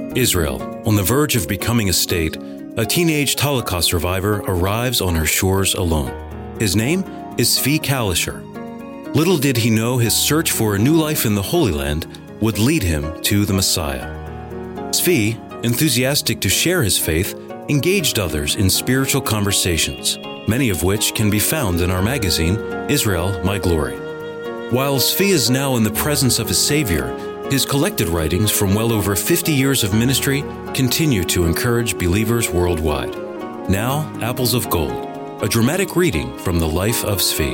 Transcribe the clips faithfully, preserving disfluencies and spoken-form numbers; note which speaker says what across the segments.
Speaker 1: Israel, on the verge of becoming a state, a teenage Holocaust survivor arrives on her shores alone. His name is Zvi Kalisher. Little did he know his search for a new life in the Holy Land would lead him to the Messiah. Zvi, enthusiastic to share his faith, engaged others in spiritual conversations, many of which can be found in our magazine, Israel, My Glory. While Zvi is now in the presence of his Savior, his collected writings from well over fifty years of ministry continue to encourage believers worldwide. Now, Apples of Gold, a dramatic reading from the life of Zvi.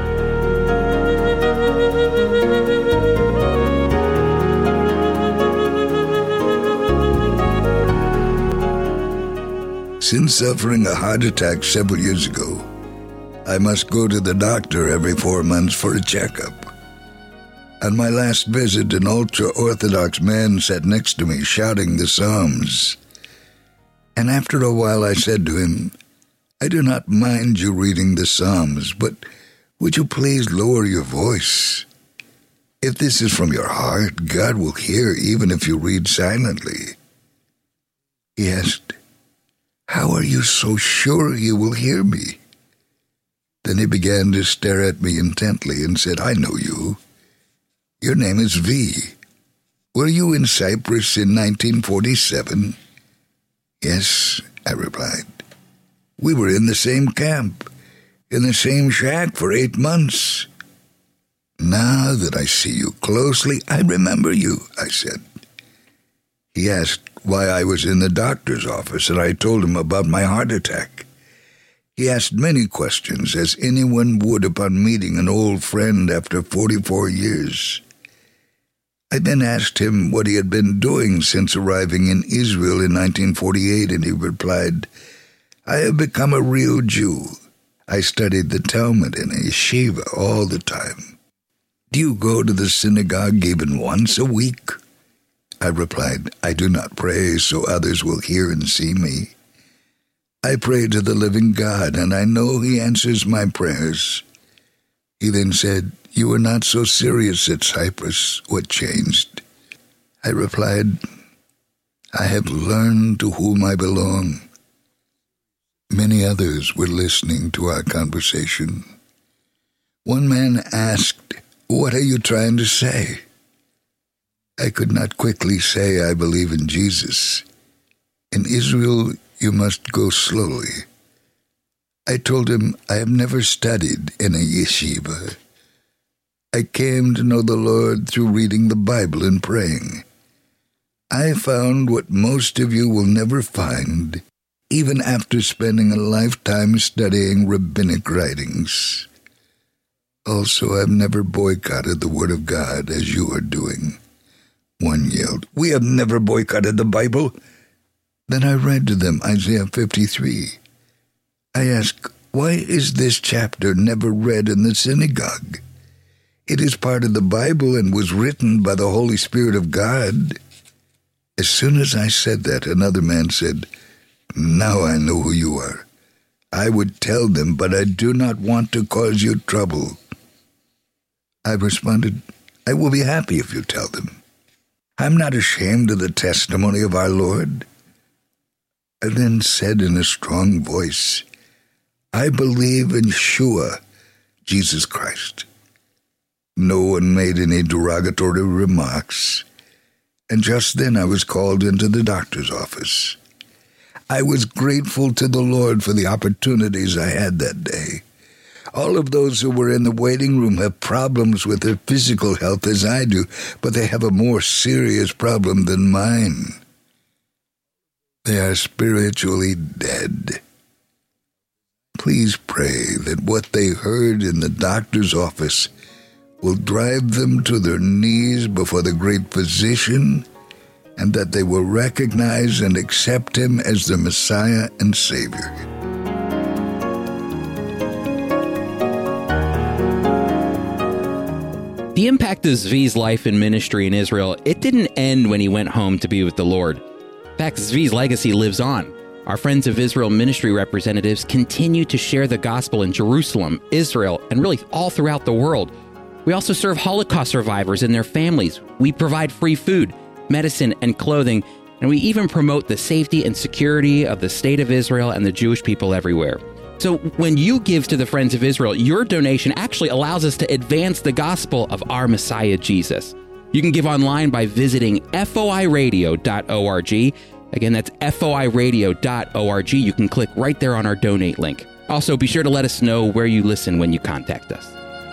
Speaker 2: Since suffering a heart attack several years ago, I must go to the doctor every four months for a checkup. On my last visit, an ultra-Orthodox man sat next to me shouting the Psalms. And after a while I said to him, "I do not mind you reading the Psalms, but would you please lower your voice? If this is from your heart, God will hear even if you read silently." He asked, "How are you so sure you will hear me?" Then he began to stare at me intently and said, "I know you. Your name is Zvi. Were you in Cyprus in nineteen forty-seven? "Yes," I replied. "We were in the same camp, in the same shack for eight months. "Now that I see you closely, I remember you," I said. He asked why I was in the doctor's office, and I told him about my heart attack. He asked many questions, as anyone would upon meeting an old friend after forty-four years. I then asked him what he had been doing since arriving in Israel in nineteen forty-eight, and he replied, "I have become a real Jew. I studied the Talmud in a yeshiva all the time." "Do you go to the synagogue even once a week?" I replied, "I do not pray so others will hear and see me. I pray to the living God, and I know He answers my prayers." He then said, "You were not so serious at Cyprus. What changed?" I replied, "I have learned to whom I belong." Many others were listening to our conversation. One man asked, "What are you trying to say?" I could not quickly say I believe in Jesus. In Israel, you must go slowly. I told him I have never studied in a yeshiva. I came to know the Lord through reading the Bible and praying. I found what most of you will never find, even after spending a lifetime studying rabbinic writings. Also, I've never boycotted the Word of God as you are doing. One yelled, "We have never boycotted the Bible." Then I read to them Isaiah fifty-three. I asked, "Why is this chapter never read in the synagogue? It is part of the Bible and was written by the Holy Spirit of God." As soon as I said that, another man said, "Now I know who you are. I would tell them, but I do not want to cause you trouble." I responded, "I will be happy if you tell them. I'm not ashamed of the testimony of our Lord." I then said in a strong voice, "I believe in Yeshua, Jesus Christ." No one made any derogatory remarks, and just then I was called into the doctor's office. I was grateful to the Lord for the opportunities I had that day. All of those who were in the waiting room have problems with their physical health as I do, but they have a more serious problem than mine. They are spiritually dead. Please pray that what they heard in the doctor's office will drive them to their knees before the great physician, and that they will recognize and accept him as their Messiah and Savior.
Speaker 3: The impact of Zvi's life and ministry in Israel, it didn't end when he went home to be with the Lord. In fact, Zvi's legacy lives on. Our Friends of Israel ministry representatives continue to share the gospel in Jerusalem, Israel, and really all throughout the world. We also serve Holocaust survivors and their families. We provide free food, medicine, and clothing, And we even promote the safety and security of the state of Israel and the Jewish people everywhere. So when you give to the Friends of Israel, your donation actually allows us to advance the gospel of our Messiah, Jesus. You can give online by visiting F O I radio dot org. Again, that's F O I radio dot org. You can click right there on our donate link. Also, be sure to let us know where you listen when you contact us.